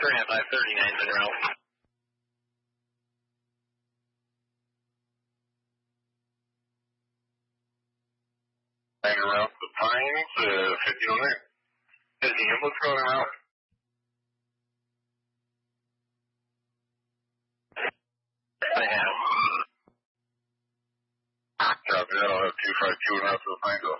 3 539's en route. En route to Pines, 1509. Is the ambulance going en route? I have. Copy that. I'll have 252 en route to the Pines.